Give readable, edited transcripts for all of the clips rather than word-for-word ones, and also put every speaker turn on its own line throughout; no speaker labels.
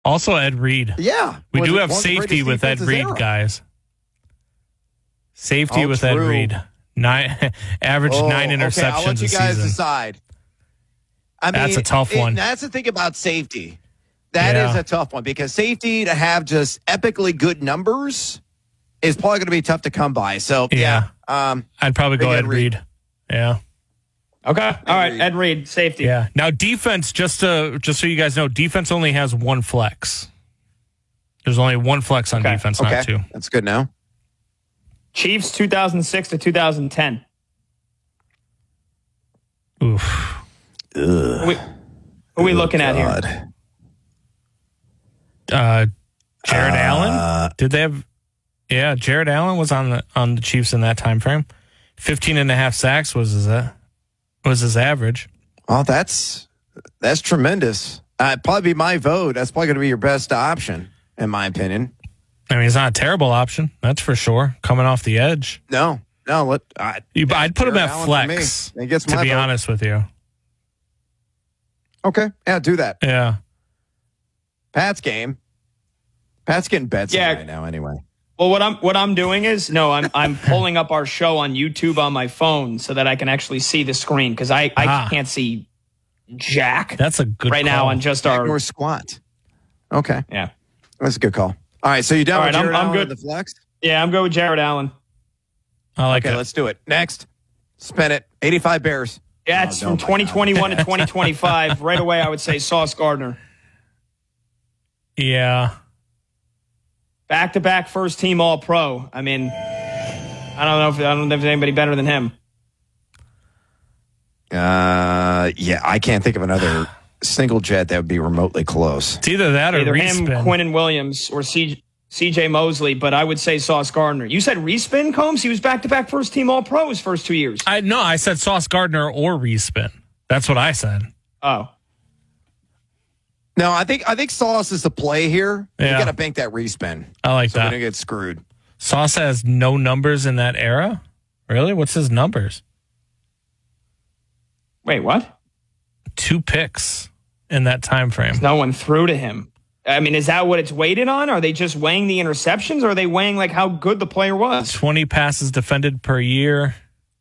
Also, Ed Reed.
Yeah.
We do have safety with Ed Reed, guys. Safety with Ed Reed. Average 9 interceptions
okay, I'll let you guys decide.
That's a tough one.
That's the thing about safety. That is a tough one because safety to have just epically good numbers is probably going to be tough to come by. So,
I'd probably go Ed Reed. Yeah.
Okay. All right. Ed Reed, safety.
Yeah. Now, defense, just so you guys know, defense only has one flex. There's only one flex on defense, not two.
That's good now.
Chiefs 2006 to 2010.
Oof.
Who are we looking at here?
Jared Allen? Did they have... Yeah, Jared Allen was on the Chiefs in that time frame. 15.5 sacks was his average.
Oh, that's tremendous. It'd probably be my vote. That's probably going to be your best option, in my opinion.
I mean, it's not a terrible option. That's for sure. Coming off the edge.
No.
I'd put him at flex, to be honest with you.
Okay. Yeah, do that.
Yeah.
Pat's game. Pat's getting bets right now anyway.
Well, what I'm doing is I'm pulling up our show on YouTube on my phone so that I can actually see the screen because I can't see jack.
That's a good
right
call.
Now on just our
or squat. Okay.
Yeah.
That's a good call. All right, so you done with Jared Allen
I'm good.
The flex?
Yeah, I'm good with Jared Allen.
I like it.
Let's do it. Next. Spin it. 85 Bears.
Yeah, it's from 2021 to 2025. Right away, I would say Sauce Gardner.
Yeah.
Back-to-back first-team All-Pro. I mean, I don't know if there's anybody better than him.
Yeah, I can't think of another single Jet that would be remotely close.
It's either that or
either
respin.
Him, Quinnen Williams, or C.J. Mosley, but I would say Sauce Gardner. You said respin, Combs? He was back-to-back first-team All-Pro his first 2 years.
I said Sauce Gardner or respin. That's what I said.
Oh.
No, I think Sauce is the play here.
Yeah.
You got to bank that respin.
I like
that.
that.
So we don't get screwed.
Sauce has no numbers in that era? Really? What's his numbers?
Wait, what?
2 picks in that time frame.
No one threw to him. I mean, is that what it's weighted on? Are they just weighing the interceptions, or are they weighing like how good the player was?
20 passes defended per year.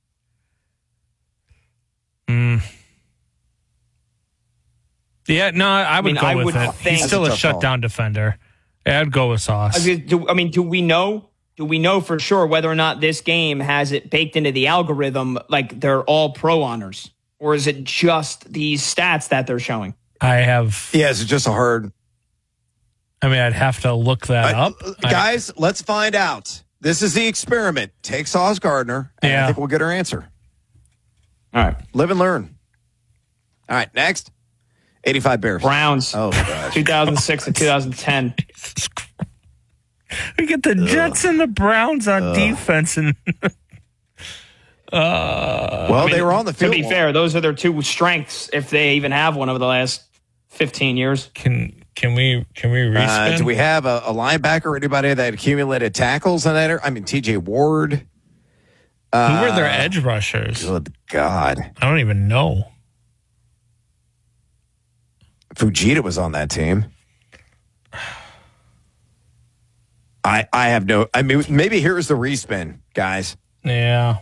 Yeah, no, I would go with it. He's still a shutdown defender. Yeah, I'd go with Sauce.
Do we know for sure whether or not this game has it baked into the algorithm like they're all pro honors? Or is it just these stats that they're showing?
Is it just a hard...
I mean, I'd have to look that up.
Guys, let's find out. This is the experiment. Take Sauce Gardner, and I think we'll get our answer.
All right.
Live and learn. All right, next. 85 Bears.
Browns.
Oh, gosh.
2006 to 2010.
We get the Jets and the Browns on defense. And
they were on the field.
To be fair, those are their two strengths, if they even have one over the last 15 years.
Can we respin?
Do we have a linebacker or anybody that accumulated tackles in that? I mean, TJ Ward.
Who were their edge rushers?
Good God.
I don't even know.
Fujita was on that team. I have no... I mean, maybe here's the respin, guys.
Yeah.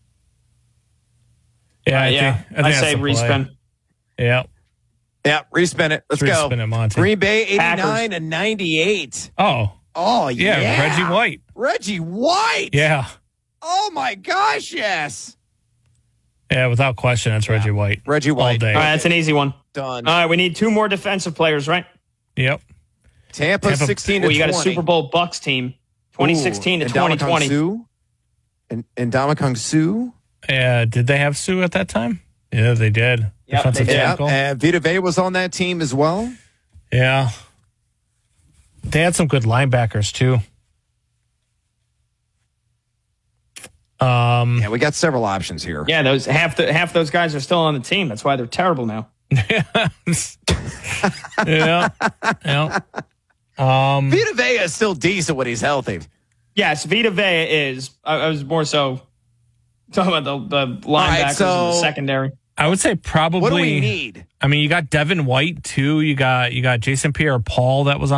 Yeah, I
say respin.
Yeah.
Yeah, respin it. Let's go.
Respin it, Monty.
Green Bay, 89
Packers.
and 98.
Oh,
yeah.
Reggie White.
Reggie White.
Yeah.
Oh, my gosh, yes.
Yeah, without question, it's Reggie White.
Reggie White.
All day.
All right, that's an easy one.
Done.
All right, we need 2 more defensive players, right?
Yep.
Tampa 16 to 20.
You got a Super Bowl Bucks team, 2016 to 2020.
And Ndamukong Suh.
Yeah, did they have Sue at that time? Yeah, they did.
Yep,
Defensive
they did.
tackle.
And Vita Vea was on that team as well.
Yeah. They had some good linebackers, too.
Yeah, we got several options here.
Yeah, those half those guys are still on the team. That's why they're terrible now.
Yeah.
Vita Vea is still decent when he's healthy.
Yes, Vita Vea is. I was more so talking about the linebackers and the secondary.
I would say probably.
What do we need?
I mean, you got Devin White too. You got Jason Pierre-Paul that was